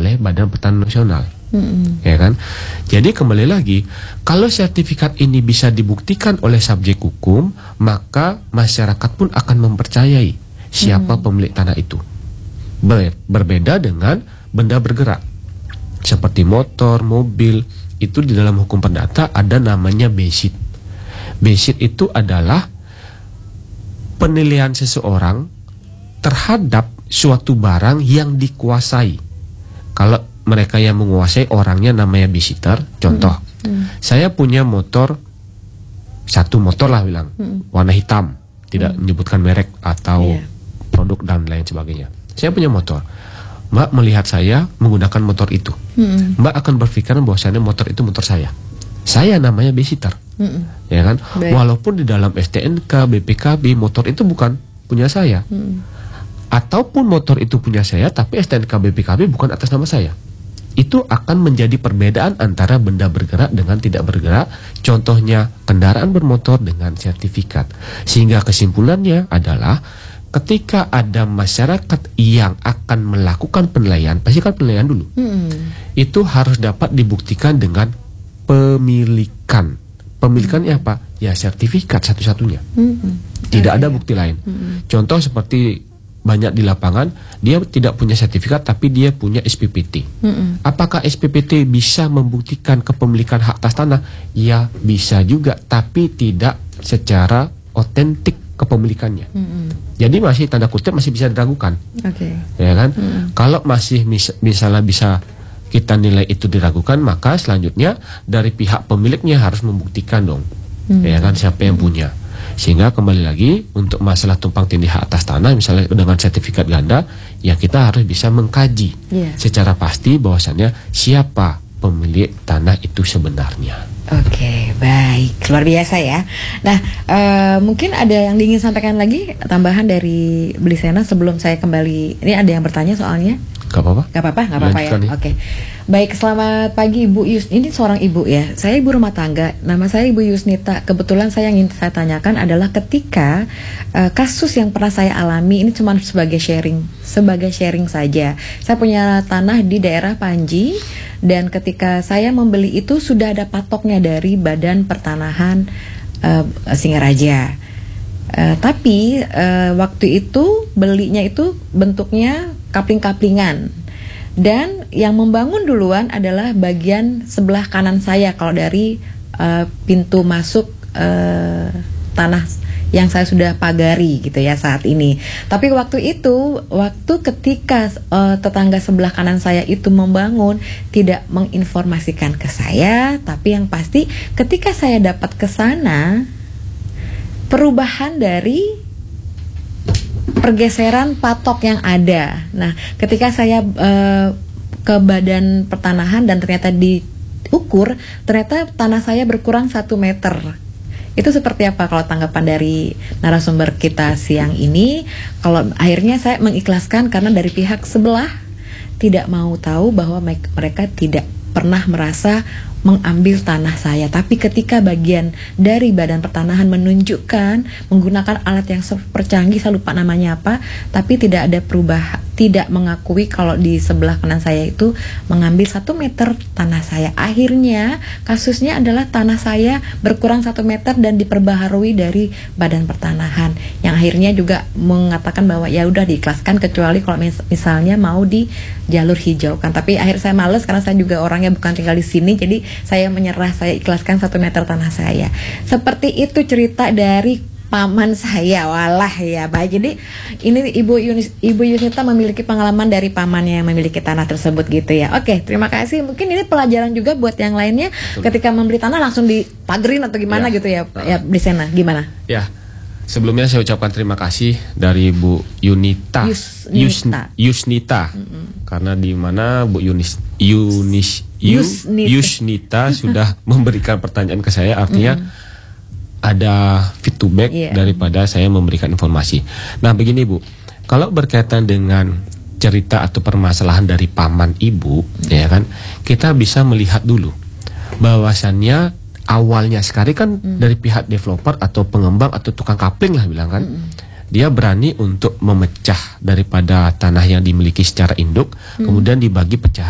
oleh Badan Pertanahan Nasional. Ya kan? Jadi kembali lagi, kalau sertifikat ini bisa dibuktikan oleh subjek hukum, maka masyarakat pun akan mempercayai siapa pemilik tanah itu. Berbeda dengan benda bergerak seperti motor, mobil, itu di dalam hukum perdata ada namanya basis. Basis itu adalah penilaian seseorang terhadap suatu barang yang dikuasai. Kalau mereka yang menguasai orangnya namanya visitor. Contoh, saya punya motor, satu motor lah bilang, warna hitam, tidak menyebutkan merek atau produk dan lain sebagainya. Saya punya motor, Mbak melihat saya menggunakan motor itu, Mbak akan berpikiran bahwasannya motor itu motor saya. Saya namanya visitor, ya kan? Walaupun di dalam STNK, BPKB motor itu bukan punya saya, ataupun motor itu punya saya, tapi STNK BPKB bukan atas nama saya. Itu akan menjadi perbedaan antara benda bergerak dengan tidak bergerak. Contohnya kendaraan bermotor dengan sertifikat. Sehingga kesimpulannya adalah ketika ada masyarakat yang akan melakukan penilaian, pasti kan penilaian dulu. Itu harus dapat dibuktikan dengan pemilikan. Pemilikannya apa? Ya sertifikat satu-satunya. Tidak ada bukti lain. Contoh seperti banyak di lapangan, dia tidak punya sertifikat tapi dia punya SPPT. Apakah SPPT bisa membuktikan kepemilikan hak atas tanah? Ya bisa juga, tapi tidak secara otentik kepemilikannya. Jadi masih tanda kutip masih bisa diragukan. Ya kan? Kalau masih misalnya bisa kita nilai itu diragukan, maka selanjutnya dari pihak pemiliknya harus membuktikan dong. Ya kan, siapa yang punya. Sehingga kembali lagi untuk masalah tumpang tindih hak atas tanah misalnya dengan sertifikat ganda, ya kita harus bisa mengkaji secara pasti bahwasannya siapa pemilik tanah itu sebenarnya. Oke, baik, luar biasa ya. Nah, mungkin ada yang ingin sampaikan lagi tambahan dari Belisena sebelum saya kembali. Ini ada yang bertanya soalnya. Gak apa-apa? Gak apa-apa ya. Oke. Baik, selamat pagi Ibu Yus. Ini seorang ibu ya. Saya ibu rumah tangga. Nama saya Ibu Yusnita. Kebetulan saya yang ingin saya tanyakan adalah ketika kasus yang pernah saya alami ini cuma sebagai sharing saja. Saya punya tanah di daerah Panji dan ketika saya membeli itu sudah ada patoknya dari Badan Pertanahan Singaraja. Tapi waktu itu belinya itu bentuknya kapling-kaplingan. Dan yang membangun duluan adalah bagian sebelah kanan saya kalau dari pintu masuk tanah yang saya sudah pagari gitu ya saat ini. Tapi waktu ketika tetangga sebelah kanan saya itu membangun, tidak menginformasikan ke saya, tapi yang pasti ketika saya dapat ke sana, perubahan dari pergeseran patok yang ada. Nah, ketika saya ke Badan Pertanahan dan ternyata diukur, ternyata tanah saya berkurang 1 meter. Itu seperti apa kalau tanggapan dari narasumber kita siang ini? Kalau akhirnya saya mengikhlaskan karena dari pihak sebelah tidak mau tahu bahwa mereka tidak pernah merasa mengambil tanah saya. Tapi ketika bagian dari Badan Pertanahan menunjukkan menggunakan alat yang super canggih, saya lupa namanya apa, tapi tidak ada perubahan, tidak mengakui kalau di sebelah kanan saya itu mengambil 1 meter tanah saya. Akhirnya kasusnya adalah tanah saya berkurang 1 meter dan diperbaharui dari Badan Pertanahan, yang akhirnya juga mengatakan bahwa ya udah diikhlaskan kecuali kalau misalnya mau di jalur hijau kan. Tapi akhir saya males karena saya juga orangnya bukan tinggal di sini, jadi saya menyerah, saya ikhlaskan 1 meter tanah saya. Seperti itu cerita dari paman saya. Walah ya, baik. Jadi ini Ibu Yusnita memiliki pengalaman dari pamannya yang memiliki tanah tersebut gitu ya. Oke, terima kasih. Mungkin ini pelajaran juga buat yang lainnya. Betul. Ketika membeli tanah langsung dipagerin atau gimana gitu ya. Ya, Belisena, gimana? Ya. Sebelumnya saya ucapkan terima kasih dari Bu Yunita Yusnita. Karena di mana Bu Yusnita sudah memberikan pertanyaan ke saya, artinya ada feedback daripada saya memberikan informasi. Nah begini Bu, kalau berkaitan dengan cerita atau permasalahan dari paman ibu, ya kan, kita bisa melihat dulu bahwasannya awalnya sekali kan dari pihak developer atau pengembang atau tukang kapling lah bilang kan, dia berani untuk memecah daripada tanah yang dimiliki secara induk, kemudian dibagi pecahan